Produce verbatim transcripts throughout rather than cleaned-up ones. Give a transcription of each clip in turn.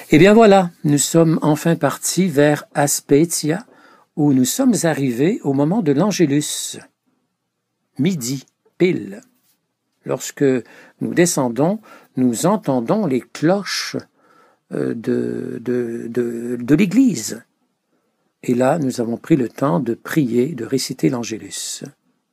Eh bien voilà, nous sommes enfin partis vers Aspetia, où nous sommes arrivés au moment de l'Angélus. Midi, pile. Lorsque nous descendons, nous entendons les cloches de, de, de, de l'église. Et là, nous avons pris le temps de prier, de réciter l'Angélus.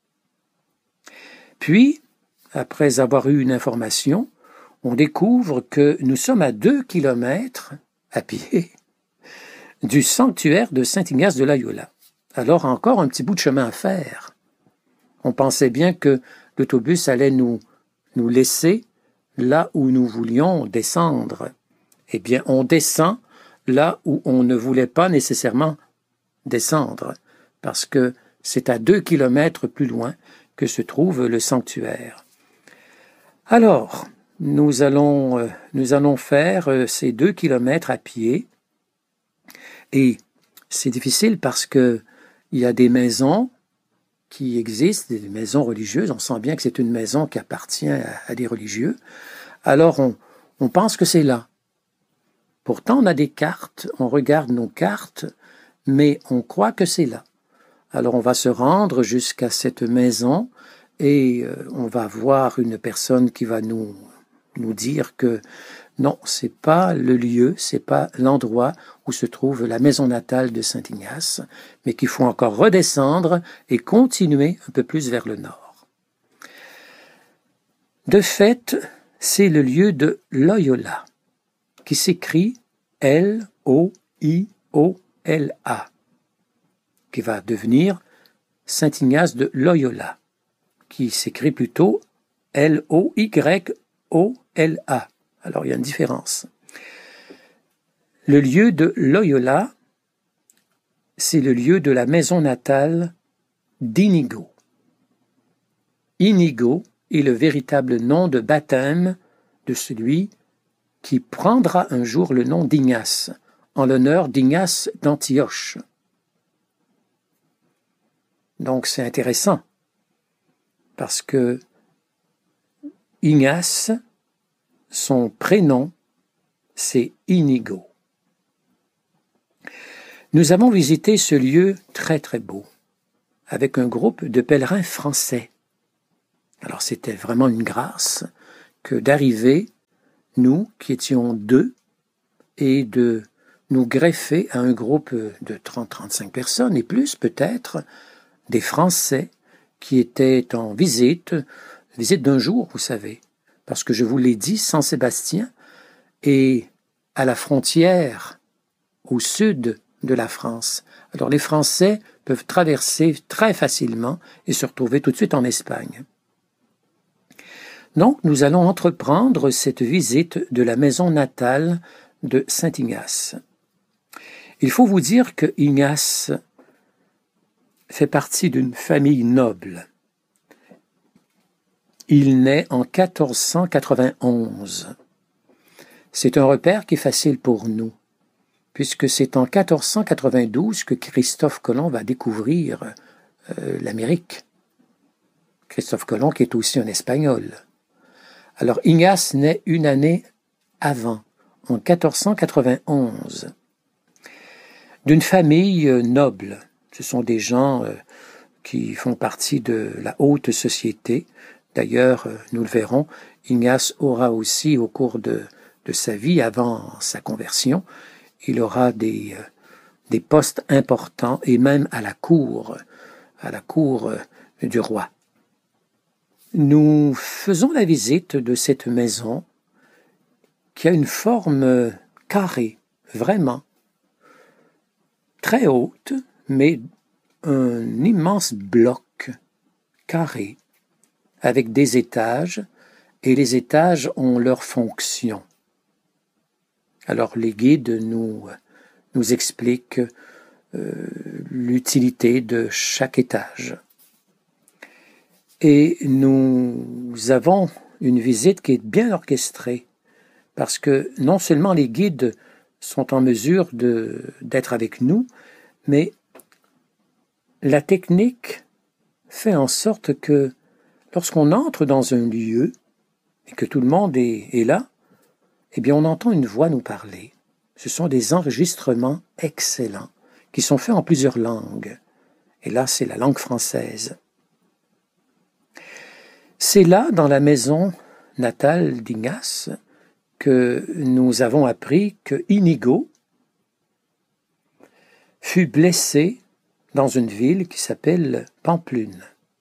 Puis, après avoir eu une information, on découvre que nous sommes à deux kilomètres à pied du sanctuaire de Saint-Ignace de Loyola. Alors, encore un petit bout de chemin à faire. On pensait bien que l'autobus allait nous, nous laisser là où nous voulions descendre. Eh bien, on descend là où on ne voulait pas nécessairement descendre, parce que c'est à deux kilomètres plus loin que se trouve le sanctuaire. Alors, nous allons, euh, nous allons faire euh, ces deux kilomètres à pied, et c'est difficile parce que il y a des maisons qui existent, des maisons religieuses. On sent bien que c'est une maison qui appartient à, à des religieux. Alors, on, on pense que c'est là. Pourtant, on a des cartes, on regarde nos cartes, mais on croit que c'est là. Alors, on va se rendre jusqu'à cette maison et euh, on va voir une personne qui va nous, nous dire que non, c'est pas le lieu, c'est pas l'endroit où se trouve la maison natale de Saint-Ignace, mais qu'il faut encore redescendre et continuer un peu plus vers le nord. De fait, c'est le lieu de Loyola, qui s'écrit L O I O L A, qui va devenir Saint-Ignace de Loyola, qui s'écrit plutôt L O Y O L A. Alors, il y a une différence. Le lieu de Loyola, c'est le lieu de la maison natale d'Inigo. Inigo est le véritable nom de baptême de celui qui prendra un jour le nom d'Ignace, en l'honneur d'Ignace d'Antioche. Donc, c'est intéressant, parce que Ignace, son prénom, c'est Inigo. Nous avons visité ce lieu très très beau, avec un groupe de pèlerins français. Alors c'était vraiment une grâce que d'arriver, nous qui étions deux, et de nous greffer à un groupe de trente à trente-cinq personnes, et plus peut-être, des Français qui étaient en visite, visite d'un jour, vous savez. Parce que je vous l'ai dit, Saint-Sébastien est à la frontière au sud de la France. Alors les Français peuvent traverser très facilement et se retrouver tout de suite en Espagne. Donc nous allons entreprendre cette visite de la maison natale de Saint-Ignace. Il faut vous dire que Ignace fait partie d'une famille noble. Il naît en quatorze cent quatre-vingt-onze. C'est un repère qui est facile pour nous, puisque c'est en quatorze cent quatre-vingt-douze que Christophe Colomb va découvrir euh, l'Amérique. Christophe Colomb qui est aussi un Espagnol. Alors Ignace naît une année avant, en quatorze cent quatre-vingt-onze, d'une famille euh, noble. Ce sont des gens euh, qui font partie de la haute société. D'ailleurs, nous le verrons, Ignace aura aussi, au cours de, de sa vie, avant sa conversion, il aura des, des postes importants, et même à la cour, à la cour du roi. Nous faisons la visite de cette maison qui a une forme carrée, vraiment, très haute, mais un immense bloc carré, avec des étages, et les étages ont leur fonction. Alors les guides nous, nous expliquent euh, l'utilité de chaque étage. Et nous avons une visite qui est bien orchestrée, parce que non seulement les guides sont en mesure de, d'être avec nous, mais la technique fait en sorte que lorsqu'on entre dans un lieu et que tout le monde est, est là, eh bien on entend une voix nous parler. Ce sont des enregistrements excellents qui sont faits en plusieurs langues. Et là, c'est la langue française. C'est là, dans la maison natale d'Ignace, que nous avons appris que Inigo fut blessé dans une ville qui s'appelle Pamplune.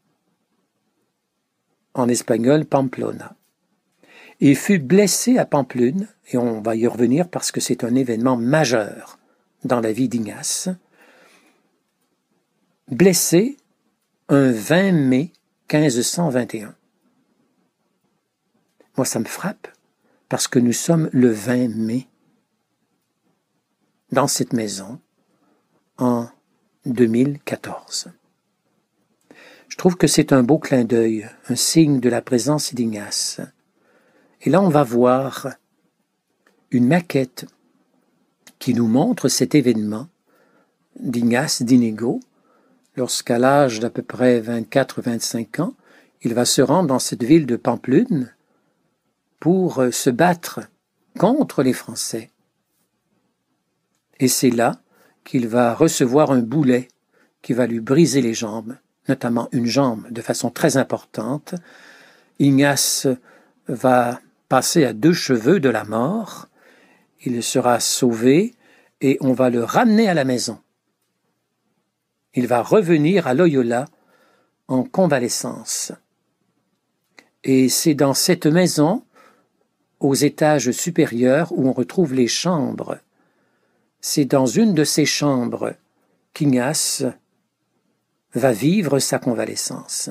En espagnol, Pamplona. Il fut blessé à Pamplune, et on va y revenir parce que c'est un événement majeur dans la vie d'Ignace. Blessé un vingt mai quinze cent vingt et un. Moi, ça me frappe parce que nous sommes le vingt mai dans cette maison en deux mille quatorze. Je trouve que c'est un beau clin d'œil, un signe de la présence d'Ignace. Et là, on va voir une maquette qui nous montre cet événement d'Ignace d'Inigo, lorsqu'à l'âge d'à peu près vingt-quatre à vingt-cinq ans, il va se rendre dans cette ville de Pamplune pour se battre contre les Français. Et c'est là qu'il va recevoir un boulet qui va lui briser les jambes, notamment une jambe de façon très importante. Ignace va passer à deux cheveux de la mort, il sera sauvé et on va le ramener à la maison. Il va revenir à Loyola en convalescence. Et c'est dans cette maison, aux étages supérieurs, où on retrouve les chambres. C'est dans une de ces chambres qu'Ignace va vivre sa convalescence.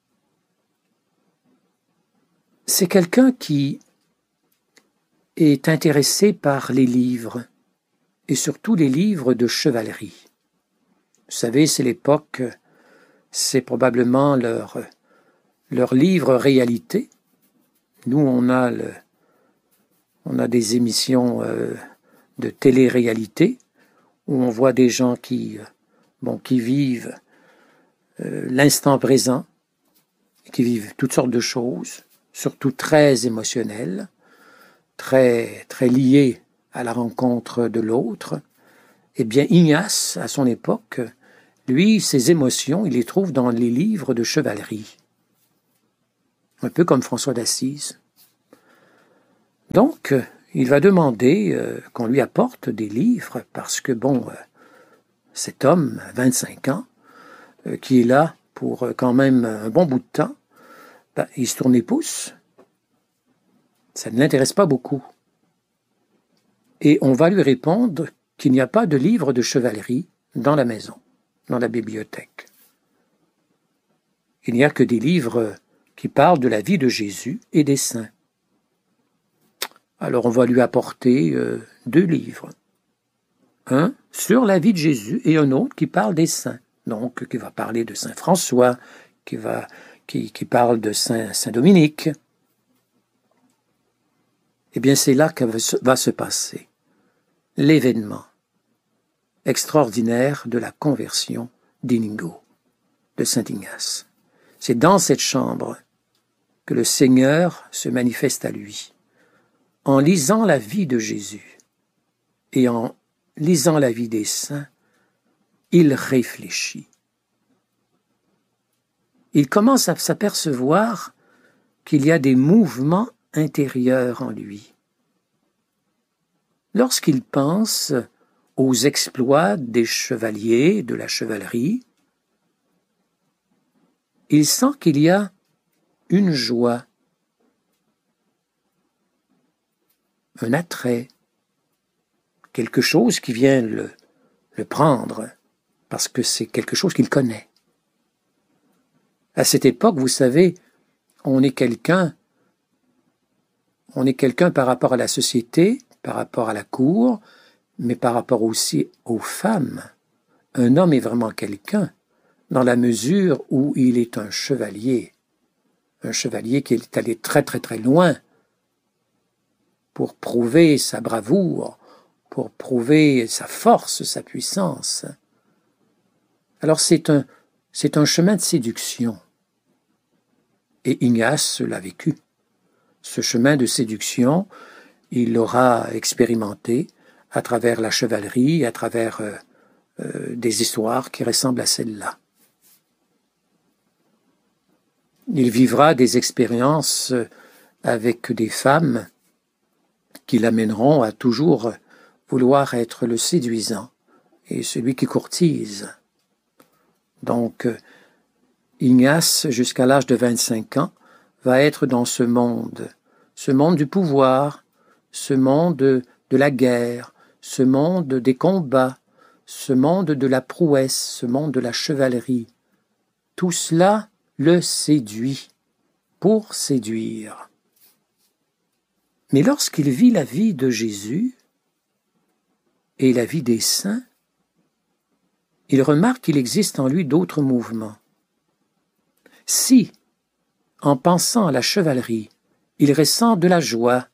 C'est quelqu'un qui est intéressé par les livres, et surtout les livres de chevalerie. Vous savez, c'est l'époque, c'est probablement leur, leur livre réalité. Nous, on a, le, on a des émissions euh, de télé-réalité où on voit des gens qui, bon, qui vivent euh, l'instant présent, qui vivent toutes sortes de choses, surtout très émotionnelles, très, très liées à la rencontre de l'autre. Eh bien, Ignace, à son époque, lui, ses émotions, il les trouve dans les livres de chevalerie. Un peu comme François d'Assise. Donc, il va demander euh, qu'on lui apporte des livres parce que, bon, euh, cet homme, vingt-cinq ans, euh, qui est là pour euh, quand même un bon bout de temps, ben, il se tourne les pouces. Ça ne l'intéresse pas beaucoup. Et on va lui répondre qu'il n'y a pas de livre de chevalerie dans la maison, dans la bibliothèque. Il n'y a que des livres qui parlent de la vie de Jésus et des saints. Alors on va lui apporter euh, deux livres. Un sur la vie de Jésus et un autre qui parle des saints. Donc qui va parler de Saint François, qui, va, qui, qui parle de Saint, Saint Dominique. Eh bien c'est là que va se passer l'événement extraordinaire de la conversion d'Inigo, de Saint Ignace. C'est dans cette chambre que le Seigneur se manifeste à lui. En lisant la vie de Jésus et en lisant la vie des saints, il réfléchit. Il commence à s'apercevoir qu'il y a des mouvements intérieurs en lui. Lorsqu'il pense aux exploits des chevaliers, de la chevalerie, il sent qu'il y a une joie, un attrait, quelque chose qui vient le, le prendre, parce que c'est quelque chose qu'il connaît. À cette époque, vous savez, on est quelqu'un, on est quelqu'un par rapport à la société, par rapport à la cour, mais par rapport aussi aux femmes. Un homme est vraiment quelqu'un, dans la mesure où il est un chevalier, un chevalier qui est allé très très très loin pour prouver sa bravoure, pour prouver sa force, sa puissance. Alors c'est un, c'est un chemin de séduction. Et Ignace l'a vécu. Ce chemin de séduction, il l'aura expérimenté à travers la chevalerie, à travers euh, euh, des histoires qui ressemblent à celle-là. Il vivra des expériences avec des femmes qui l'amèneront à toujours vouloir être le séduisant et celui qui courtise. Donc, Ignace, jusqu'à l'âge de vingt-cinq ans, va être dans ce monde, ce monde du pouvoir, ce monde de la guerre, ce monde des combats, ce monde de la prouesse, ce monde de la chevalerie. Tout cela le séduit pour séduire. Mais lorsqu'il vit la vie de Jésus et la vie des saints, il remarque qu'il existe en lui d'autres mouvements. Si, en pensant à la chevalerie, il ressent de la joie,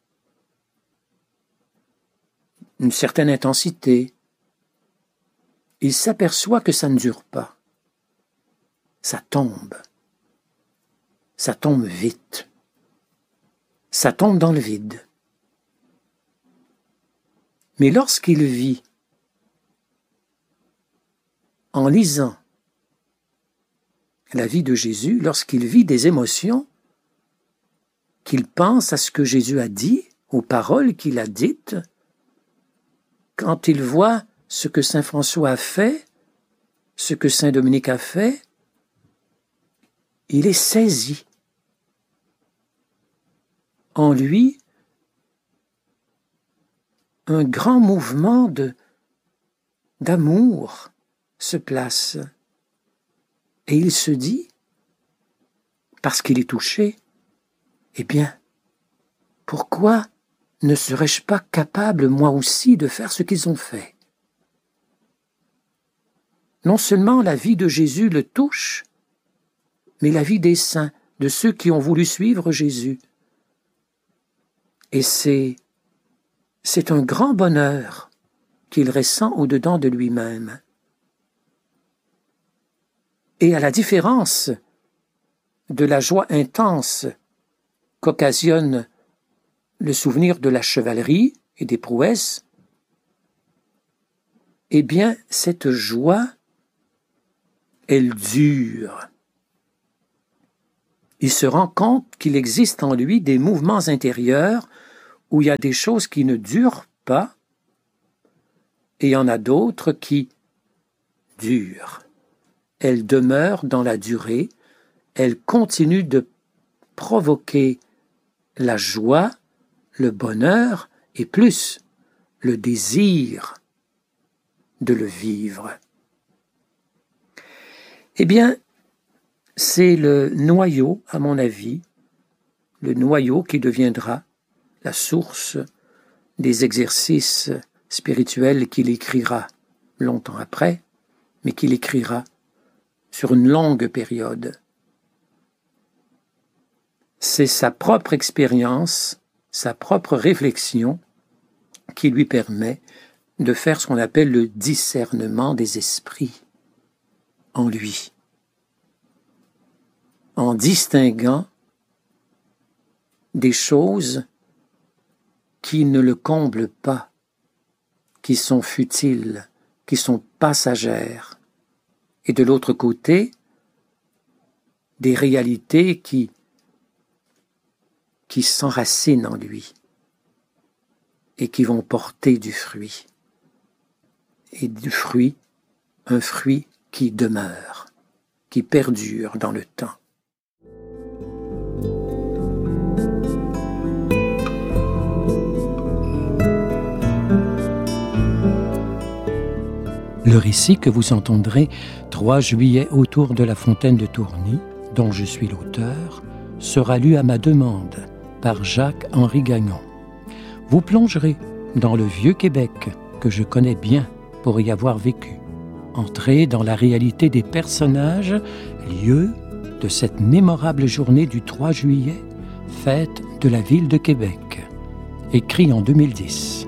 une certaine intensité, il s'aperçoit que ça ne dure pas. Ça tombe. Ça tombe vite. Ça tombe dans le vide. Mais lorsqu'il vit, en lisant la vie de Jésus, lorsqu'il vit des émotions, qu'il pense à ce que Jésus a dit, aux paroles qu'il a dites, quand il voit ce que saint François a fait, ce que saint Dominique a fait, il est saisi. En lui, un grand mouvement de, d'amour se place. Et il se dit, parce qu'il est touché, eh bien, pourquoi ne serais-je pas capable, moi aussi, de faire ce qu'ils ont fait? Non seulement la vie de Jésus le touche, mais la vie des saints, de ceux qui ont voulu suivre Jésus. Et c'est, c'est un grand bonheur qu'il ressent au-dedans de lui-même. Et à la différence de la joie intense qu'occasionne le souvenir de la chevalerie et des prouesses, eh bien, cette joie, elle dure. Il se rend compte qu'il existe en lui des mouvements intérieurs où il y a des choses qui ne durent pas et il y en a d'autres qui durent. Elles demeurent dans la durée, elles continuent de provoquer la joie, le bonheur et plus le désir de le vivre. Eh bien, c'est le noyau, à mon avis, le noyau qui deviendra la source des exercices spirituels qu'il écrira longtemps après, mais qu'il écrira sur une longue période. C'est sa propre expérience, sa propre réflexion qui lui permet de faire ce qu'on appelle le discernement des esprits en lui, en distinguant des choses qui ne le comblent pas, qui sont futiles, qui sont passagères, et de l'autre côté, des réalités qui, qui s'enracinent en lui et qui vont porter du fruit. Et du fruit, un fruit qui demeure, qui perdure dans le temps. Le récit que vous entendrez trois juillet autour de la fontaine de Tourny, dont je suis l'auteur, sera lu à ma demande par Jacques-Henri Gagnon. Vous plongerez dans le vieux Québec que je connais bien pour y avoir vécu. Entrez dans la réalité des personnages, lieu de cette mémorable journée du trois juillet, fête de la ville de Québec, écrit en deux mille dix.